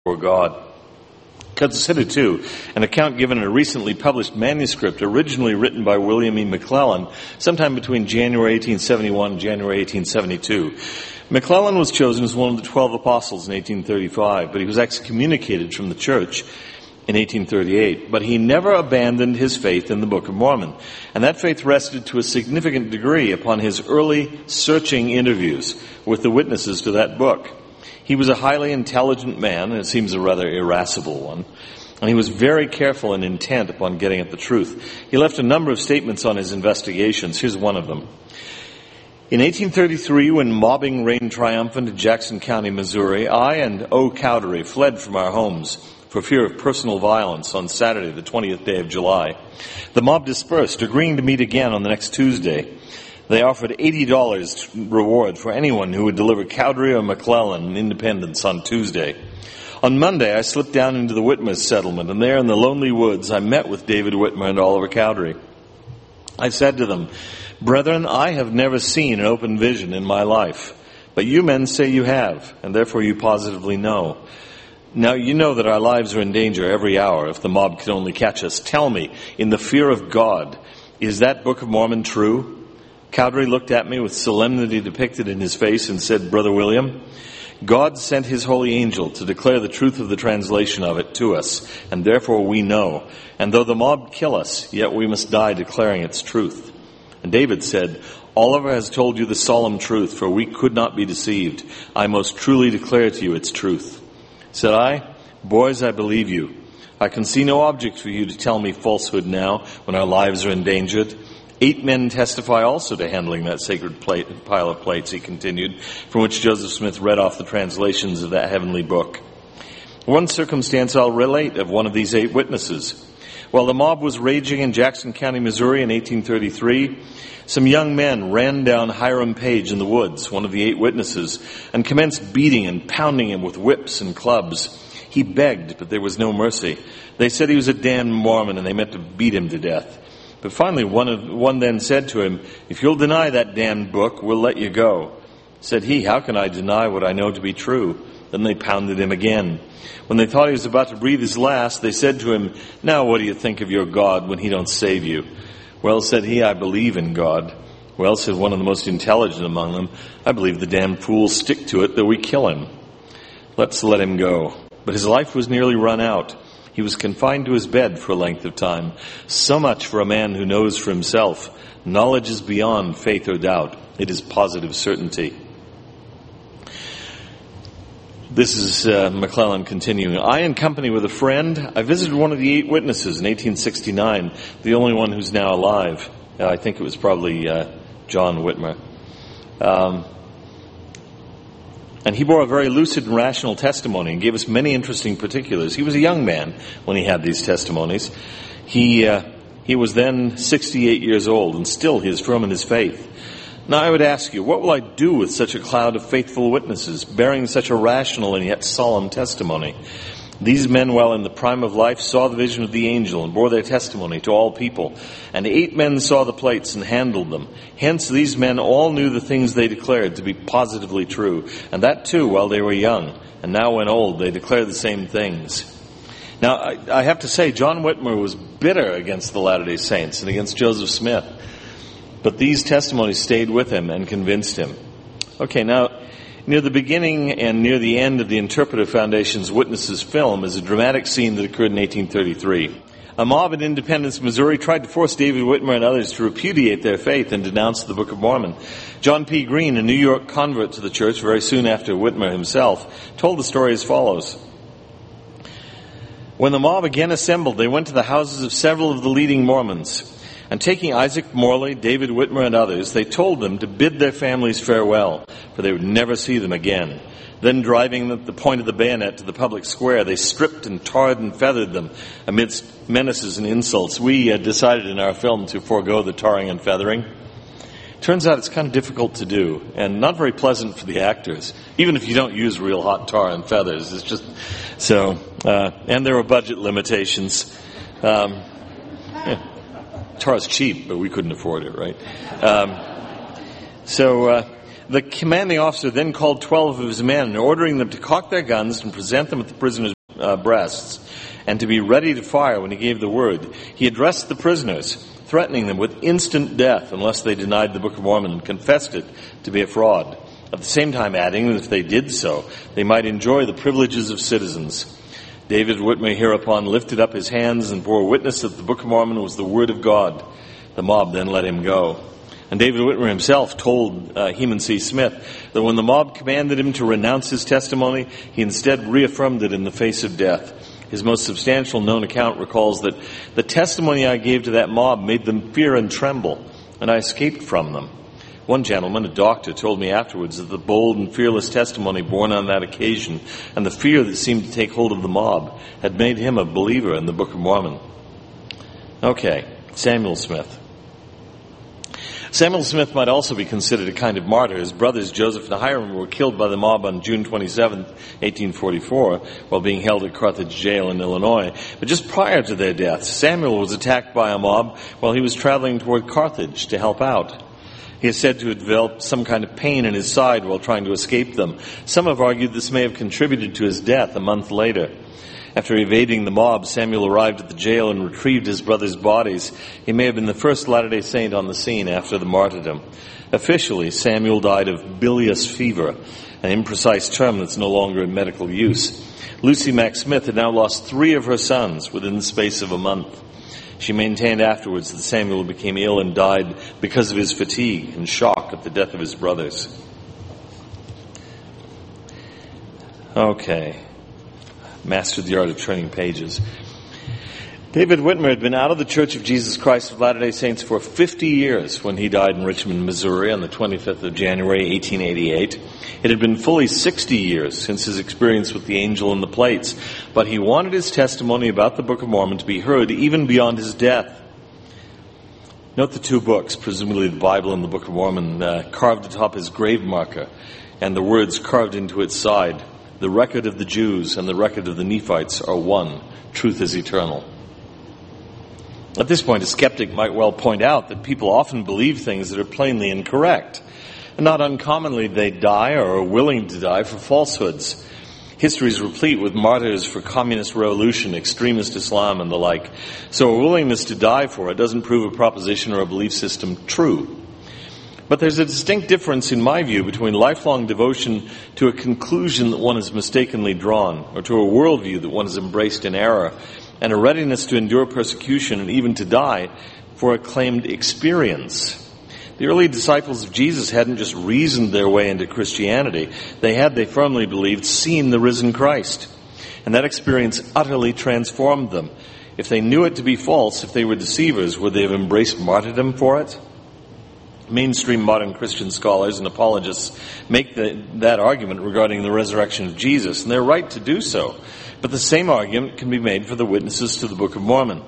before God. Consider, too, an account given in a recently published manuscript originally written by William E. McLellin sometime between January 1871 and January 1872. McLellin was chosen as one of the 12 apostles in 1835, but he was excommunicated from the church in 1838. But he never abandoned his faith in the Book of Mormon, and that faith rested to a significant degree upon his early searching interviews with the witnesses to that book. He was a highly intelligent man, and it seems a rather irascible one, and he was very careful and intent upon getting at the truth. He left a number of statements on his investigations. Here's one of them. In 1833, when mobbing reigned triumphant in Jackson County, Missouri, I and O. Cowdery fled from our homes for fear of personal violence on Saturday, the 20th day of July. The mob dispersed, agreeing to meet again on the next Tuesday. They offered $80 reward for anyone who would deliver Cowdery or McLellin Independence on Tuesday. On Monday, I slipped down into the Whitmer settlement, and there in the lonely woods, I met with David Whitmer and Oliver Cowdery. I said to them, "Brethren, I have never seen an open vision in my life, but you men say you have, and therefore you positively know. Now you know that our lives are in danger every hour if the mob could only catch us. Tell me, in the fear of God, is that Book of Mormon true?" Cowdery looked at me with solemnity depicted in his face and said, "Brother William, God sent his holy angel to declare the truth of the translation of it to us, and therefore we know. And though the mob kill us, yet we must die declaring its truth." And David said, "Oliver has told you the solemn truth, for we could not be deceived. I most truly declare to you its truth." Said I, "Boys, I believe you. I can see no object for you to tell me falsehood now, when our lives are endangered. 8 men testify also to handling that sacred pile of plates," he continued, from which Joseph Smith read off the translations of that heavenly book. One circumstance I'll relate of one of these 8 witnesses. While the mob was raging in Jackson County, Missouri in 1833, some young men ran down Hiram Page in the woods, one of the 8 witnesses, and commenced beating and pounding him with whips and clubs. He begged, but there was no mercy. They said he was a damned Mormon, and they meant to beat him to death. But finally, one then said to him, "If you'll deny that damned book, we'll let you go." Said he, "How can I deny what I know to be true?" Then they pounded him again. When they thought he was about to breathe his last, they said to him, "Now what do you think of your God when he don't save you?" "Well," said he, "I believe in God." "Well," said one of the most intelligent among them, "I believe the damned fools stick to it, though we kill him. Let's let him go." But his life was nearly run out. He was confined to his bed for a length of time. So much for a man who knows for himself. Knowledge is beyond faith or doubt. It is positive certainty. This is McLellin continuing. I, in company with a friend, I visited one of the 8 witnesses in 1869, the only one who's now alive. I think it was probably John Whitmer. And he bore a very lucid and rational testimony and gave us many interesting particulars. He was a young man when he had these testimonies. He was then 68 years old, and still he is firm in his faith. Now I would ask you, what will I do with such a cloud of faithful witnesses, bearing such a rational and yet solemn testimony? These men, while in the prime of life, saw the vision of the angel and bore their testimony to all people. And 8 men saw the plates and handled them. Hence these men all knew the things they declared to be positively true. And that too while they were young. And now when old, they declare the same things. Now, I have to say, John Whitmer was bitter against the Latter-day Saints and against Joseph Smith. But these testimonies stayed with him and convinced him. Okay, now, near the beginning and near the end of the Interpretive Foundation's Witnesses film is a dramatic scene that occurred in 1833. A mob in Independence, Missouri tried to force David Whitmer and others to repudiate their faith and denounce the Book of Mormon. John P. Green, a New York convert to the church very soon after Whitmer himself, told the story as follows. When the mob again assembled, they went to the houses of several of the leading Mormons. And taking Isaac Morley, David Whitmer, and others, they told them to bid their families farewell, for they would never see them again. Then, driving them at the point of the bayonet to the public square, they stripped and tarred and feathered them amidst menaces and insults. We decided in our film to forego the tarring and feathering. Turns out it's kind of difficult to do, and not very pleasant for the actors, even if you don't use real hot tar and feathers. It's just so, and there were budget limitations. Tar's cheap, but we couldn't afford it, right? The commanding officer then called 12 of his men, ordering them to cock their guns and present them at the prisoners' breasts, and to be ready to fire when he gave the word. He addressed the prisoners, threatening them with instant death unless they denied the Book of Mormon and confessed it to be a fraud. At the same time adding that if they did so, they might enjoy the privileges of citizens. David Whitmer hereupon lifted up his hands and bore witness that the Book of Mormon was the word of God. The mob then let him go. And David Whitmer himself told Heman C. Smith that when the mob commanded him to renounce his testimony, he instead reaffirmed it in the face of death. His most substantial known account recalls that the testimony I gave to that mob made them fear and tremble, and I escaped from them. One gentleman, a doctor, told me afterwards that the bold and fearless testimony borne on that occasion and the fear that seemed to take hold of the mob had made him a believer in the Book of Mormon. Okay, Samuel Smith. Samuel Smith might also be considered a kind of martyr. His brothers Joseph and Hiram were killed by the mob on June 27, 1844, while being held at Carthage Jail in Illinois. But just prior to their deaths, Samuel was attacked by a mob while he was traveling toward Carthage to help out. He is said to have developed some kind of pain in his side while trying to escape them. Some have argued this may have contributed to his death a month later. After evading the mob, Samuel arrived at the jail and retrieved his brothers' bodies. He may have been the first Latter-day Saint on the scene after the martyrdom. Officially, Samuel died of bilious fever, an imprecise term that's no longer in medical use. Lucy Mack Smith had now lost 3 of her sons within the space of a month. She maintained afterwards that Samuel became ill and died because of his fatigue and shock at the death of his brothers. Okay. Mastered the art of turning pages. David Whitmer had been out of the Church of Jesus Christ of Latter-day Saints for 50 years when he died in Richmond, Missouri on the 25th of January, 1888. It had been fully 60 years since his experience with the angel in the plates, but he wanted his testimony about the Book of Mormon to be heard even beyond his death. Note the 2 books, presumably the Bible and the Book of Mormon, carved atop his grave marker, and the words carved into its side. The record of the Jews and the record of the Nephites are one. Truth is eternal. At this point, a skeptic might well point out that people often believe things that are plainly incorrect. And not uncommonly, they die or are willing to die for falsehoods. History is replete with martyrs for communist revolution, extremist Islam, and the like. So a willingness to die for it doesn't prove a proposition or a belief system true. But there's a distinct difference, in my view, between lifelong devotion to a conclusion that one has mistakenly drawn, or to a worldview that one has embraced in error, and a readiness to endure persecution and even to die for a claimed experience. The early disciples of Jesus hadn't just reasoned their way into Christianity. They had, they firmly believed, seen the risen Christ. And that experience utterly transformed them. If they knew it to be false, if they were deceivers, would they have embraced martyrdom for it? Mainstream modern Christian scholars and apologists make that argument regarding the resurrection of Jesus, and they're right to do so. But the same argument can be made for the witnesses to the Book of Mormon.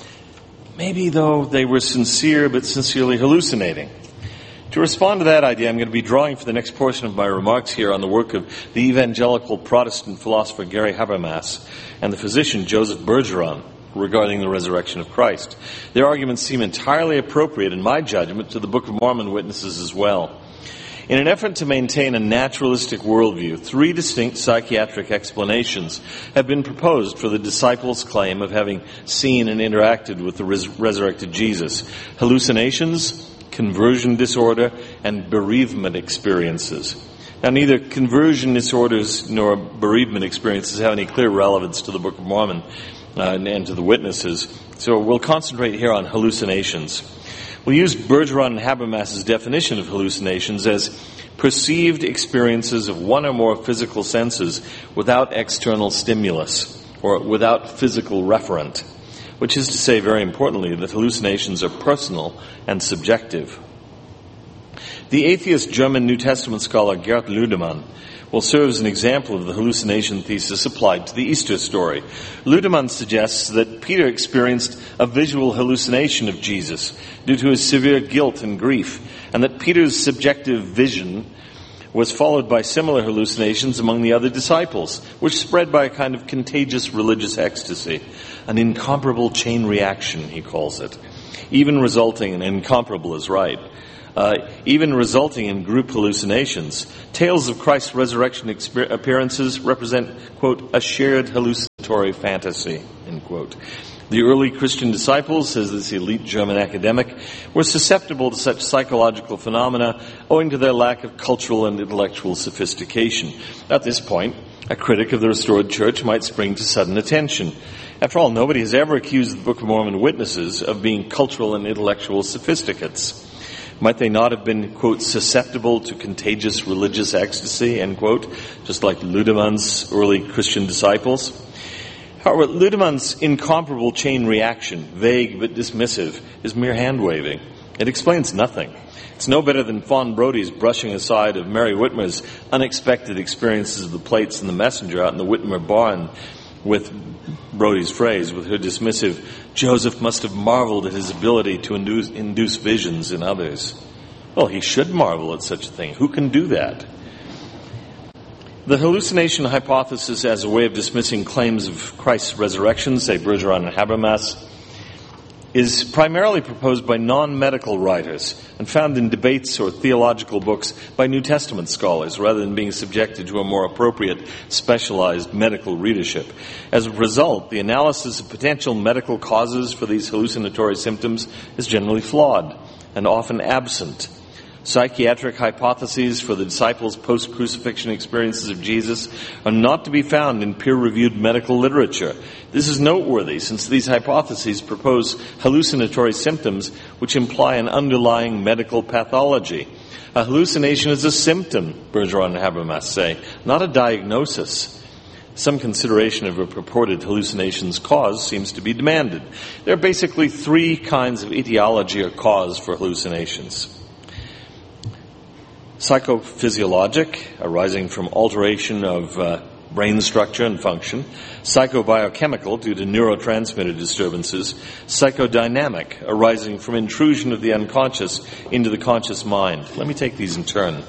Maybe, though, they were sincere but sincerely hallucinating. To respond to that idea, I'm going to be drawing for the next portion of my remarks here on the work of the evangelical Protestant philosopher Gary Habermas and the physician Joseph Bergeron regarding the resurrection of Christ. Their arguments seem entirely appropriate, in my judgment, to the Book of Mormon witnesses as well. In an effort to maintain a naturalistic worldview, 3 distinct psychiatric explanations have been proposed for the disciples' claim of having seen and interacted with the resurrected Jesus: hallucinations, conversion disorder, and bereavement experiences. Now, neither conversion disorders nor bereavement experiences have any clear relevance to the Book of Mormon and to the witnesses, so we'll concentrate here on hallucinations. We'll use Bergeron and Habermas's definition of hallucinations as perceived experiences of one or more physical senses without external stimulus or without physical referent, which is to say, very importantly, that hallucinations are personal and subjective. The atheist German New Testament scholar Gerd Ludemann will serve as an example of the hallucination thesis applied to the Easter story. Ludemann suggests that Peter experienced a visual hallucination of Jesus due to his severe guilt and grief, and that Peter's subjective vision was followed by similar hallucinations among the other disciples, which spread by a kind of contagious religious ecstasy, an incomparable chain reaction, he calls it, even resulting in incomparable is right. Even resulting in group hallucinations. Tales of Christ's resurrection appearances represent, quote, a shared hallucinatory hallucinatory fantasy, end quote. The early Christian disciples, says this elite German academic, were susceptible to such psychological phenomena owing to their lack of cultural and intellectual sophistication. At this point, a critic of the restored church might spring to sudden attention. After all, nobody has ever accused the Book of Mormon witnesses of being cultural and intellectual sophisticates. Might they not have been, quote, susceptible to contagious religious ecstasy, end quote, just like Ludemann's early Christian disciples? However, Ludemann's incomparable chain reaction, vague but dismissive, is mere hand-waving. It explains nothing. It's no better than Fawn Brody's brushing aside of Mary Whitmer's unexpected experiences of the plates and the messenger out in the Whitmer barn with Brody's phrase, with her dismissive, Joseph must have marveled at his ability to induce visions in others. Well, he should marvel at such a thing. Who can do that? The hallucination hypothesis as a way of dismissing claims of Christ's resurrection, say Bergeron and Habermas, is primarily proposed by non-medical writers and found in debates or theological books by New Testament scholars rather than being subjected to a more appropriate specialized medical readership. As a result, the analysis of potential medical causes for these hallucinatory symptoms is generally flawed and often absent. Psychiatric hypotheses for the disciples' post-crucifixion experiences of Jesus are not to be found in peer-reviewed medical literature. This is noteworthy since these hypotheses propose hallucinatory symptoms which imply an underlying medical pathology. A hallucination is a symptom, Bergeron and Habermas say, not a diagnosis. Some consideration of a purported hallucination's cause seems to be demanded. There are basically three kinds of etiology or cause for hallucinations. Psychophysiologic, arising from alteration of brain structure and function. Psychobiochemical, due to neurotransmitter disturbances. Psychodynamic, arising from intrusion of the unconscious into the conscious mind. Let me take these in turn.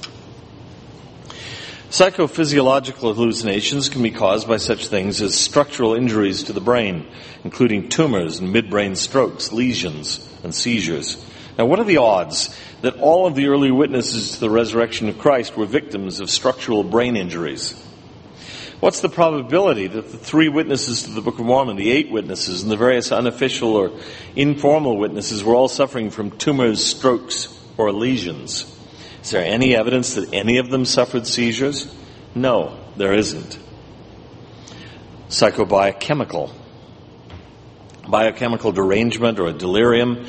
Psychophysiological hallucinations can be caused by such things as structural injuries to the brain, including tumors and midbrain strokes, lesions, and seizures. Now, what are the odds that all of the early witnesses to the resurrection of Christ were victims of structural brain injuries? What's the probability that the 3 witnesses to the Book of Mormon, the 8 witnesses, and the various unofficial or informal witnesses were all suffering from tumors, strokes, or lesions? Is there any evidence that any of them suffered seizures? No, there isn't. Psychobiochemical. Biochemical derangement or a delirium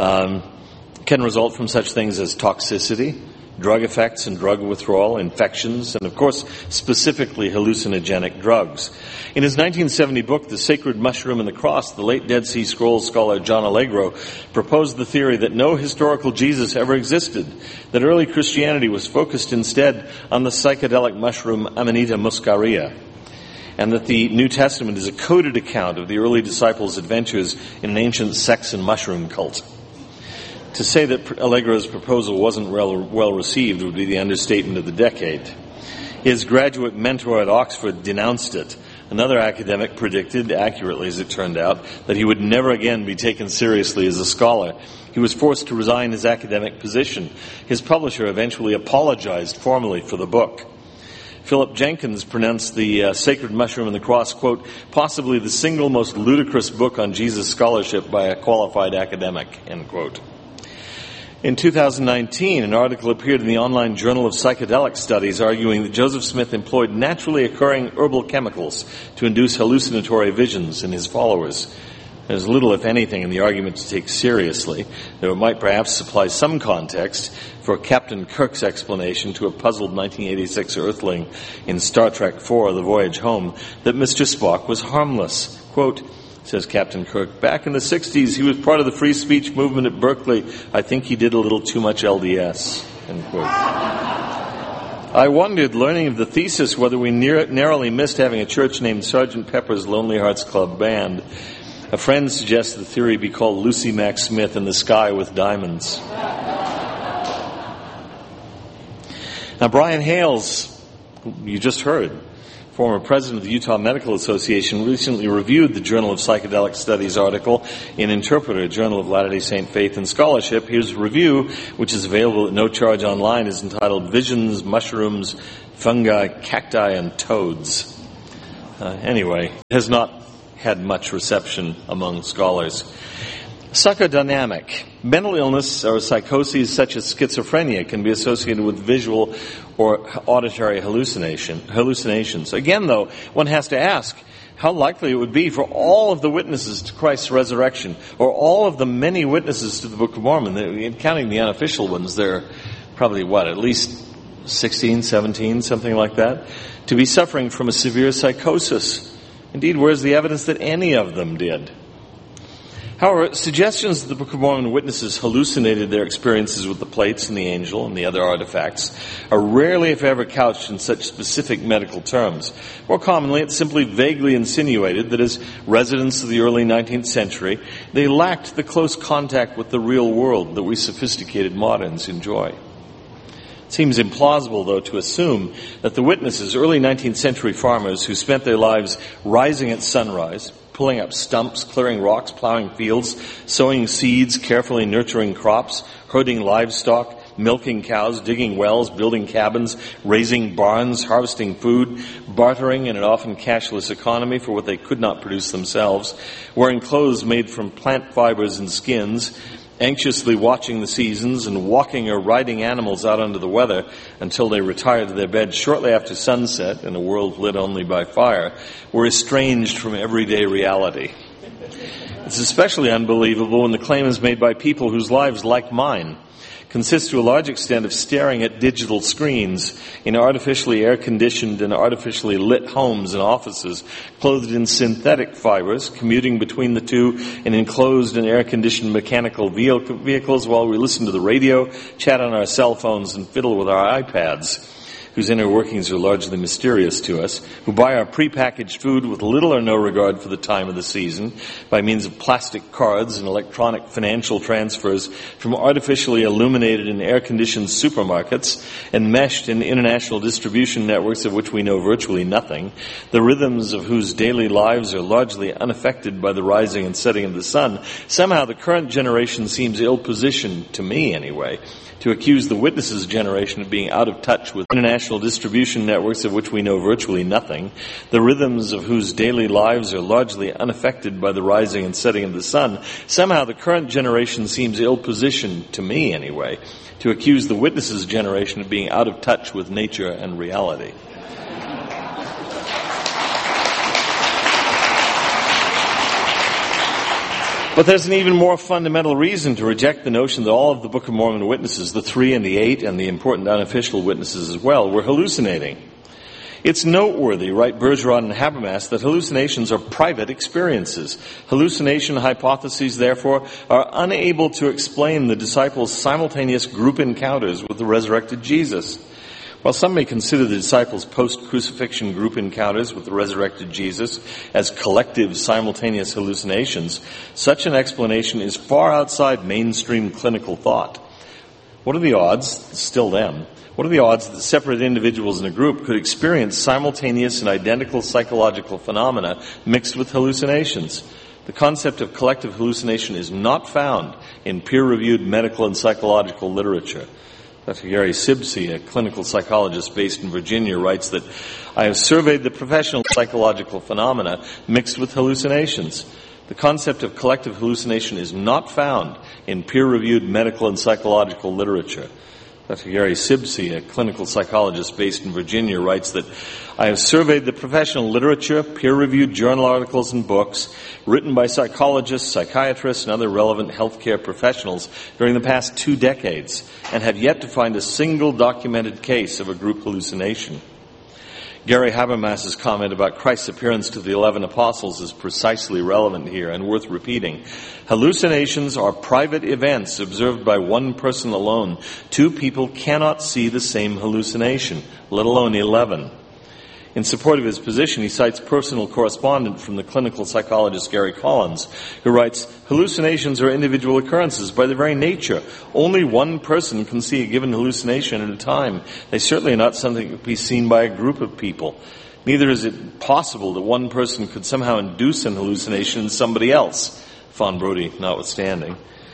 can result from such things as toxicity, drug effects and drug withdrawal, infections, and of course, specifically hallucinogenic drugs. In his 1970 book, The Sacred Mushroom and the Cross, the late Dead Sea Scrolls scholar John Allegro proposed the theory that no historical Jesus ever existed, that early Christianity was focused instead on the psychedelic mushroom Amanita muscaria, and that the New Testament is a coded account of the early disciples' adventures in an ancient sex and mushroom cult. To say that Allegro's proposal wasn't well received would be the understatement of the decade. His graduate mentor at Oxford denounced it. Another academic predicted, accurately as it turned out, that he would never again be taken seriously as a scholar. He was forced to resign his academic position. His publisher eventually apologized formally for the book. Philip Jenkins pronounced The Sacred Mushroom and the Cross, quote, possibly the single most ludicrous book on Jesus scholarship by a qualified academic, end quote. In 2019, an article appeared in the online Journal of Psychedelic Studies arguing that Joseph Smith employed naturally occurring herbal chemicals to induce hallucinatory visions in his followers. There's little, if anything, in the argument to take seriously, though it might perhaps supply some context for Captain Kirk's explanation to a puzzled 1986 Earthling in Star Trek IV, The Voyage Home, that Mr. Spock was harmless. Quote, says Captain Kirk, back in the 60s, he was part of the free speech movement at Berkeley. I think he did a little too much LDS, end quote. I wondered, learning of the thesis, whether we narrowly missed having a church named Sgt. Pepper's Lonely Hearts Club Band. A friend suggests the theory be called Lucy Mack Smith in the Sky with Diamonds. Now, Brian Hales, who you just heard, former president of the Utah Medical Association, recently reviewed the Journal of Psychedelic Studies article in Interpreter, Journal of Latter-day Saint Faith and Scholarship. His review, which is available at no charge online, is entitled Visions, Mushrooms, Fungi, Cacti, and Toads. Anyway, has not had much reception among scholars. Psychodynamic. Mental illness or psychoses such as schizophrenia can be associated with visual or auditory hallucinations. Again, though, one has to ask how likely it would be for all of the witnesses to Christ's resurrection, or all of the many witnesses to the Book of Mormon, counting the unofficial ones, there are probably, at least 16, 17, something like that, to be suffering from a severe psychosis. Indeed, where's the evidence that any of them did? However, suggestions that the Book of Mormon witnesses hallucinated their experiences with the plates and the angel and the other artifacts are rarely, if ever, couched in such specific medical terms. More commonly, it's simply vaguely insinuated that as residents of the early 19th century, they lacked the close contact with the real world that we sophisticated moderns enjoy. It seems implausible, though, to assume that the witnesses, early 19th century farmers who spent their lives rising at sunrise, pulling up stumps, clearing rocks, plowing fields, sowing seeds, carefully nurturing crops, herding livestock, milking cows, digging wells, building cabins, raising barns, harvesting food, bartering in an often cashless economy for what they could not produce themselves, wearing clothes made from plant fibers and skins, anxiously watching the seasons and walking or riding animals out under the weather until they retired to their beds shortly after sunset in a world lit only by fire, were estranged from everyday reality. It's especially unbelievable when the claim is made by people whose lives, like mine, consist to a large extent of staring at digital screens in artificially air-conditioned and artificially lit homes and offices, clothed in synthetic fibers, commuting between the two in enclosed and air-conditioned mechanical vehicles while we listen to the radio, chat on our cell phones, and fiddle with our iPads, whose inner workings are largely mysterious to us, who buy our prepackaged food with little or no regard for the time of the season by means of plastic cards and electronic financial transfers from artificially illuminated and air-conditioned supermarkets enmeshed in international distribution networks of which we know virtually nothing, the rhythms of whose daily lives are largely unaffected by the rising and setting of the sun. Somehow the current generation seems ill-positioned, to me anyway, to accuse the witnesses' generation of being out of touch with international distribution networks of which we know virtually nothing, the rhythms of whose daily lives are largely unaffected by the rising and setting of the sun. Somehow the current generation seems ill-positioned, to me anyway, to accuse the witnesses' generation of being out of touch with nature and reality. But there's an even more fundamental reason to reject the notion that all of the Book of Mormon witnesses, the 3 and the 8 and the important unofficial witnesses as well, were hallucinating. It's noteworthy, write Bergeron and Habermas, that hallucinations are private experiences. Hallucination hypotheses, therefore, are unable to explain the disciples' simultaneous group encounters with the resurrected Jesus. While some may consider the disciples' post-crucifixion group encounters with the resurrected Jesus as collective simultaneous hallucinations, such an explanation is far outside mainstream clinical thought. What are the odds, still them, what are the odds that separate individuals in a group could experience simultaneous and identical psychological phenomena mixed with hallucinations? The concept of collective hallucination is not found in peer-reviewed medical and psychological literature. Dr. Gary Sibsey, a clinical psychologist based in Virginia, writes that I have surveyed the professional psychological phenomena mixed with hallucinations. The concept of collective hallucination is not found in peer-reviewed medical and psychological literature. Dr. Gary Sibsey, a clinical psychologist based in Virginia, writes that I have surveyed the professional literature, peer-reviewed journal articles and books written by psychologists, psychiatrists, and other relevant healthcare professionals during the past 2 decades and have yet to find a single documented case of a group hallucination. Gary Habermas's comment about Christ's appearance to the 11 apostles is precisely relevant here and worth repeating. Hallucinations are private events observed by one person alone. 2 people cannot see the same hallucination, let alone 11. In support of his position, he cites personal correspondence from the clinical psychologist Gary Collins, who writes, hallucinations are individual occurrences by their very nature. Only one person can see a given hallucination at a time. They certainly are not something that can be seen by a group of people. Neither is it possible that one person could somehow induce an hallucination in somebody else, von Brody notwithstanding.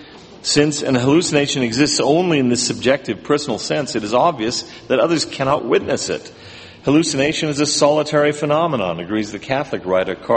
Since an hallucination exists only in this subjective personal sense, it is obvious that others cannot witness it. Hallucination is a solitary phenomenon, agrees the Catholic writer Karl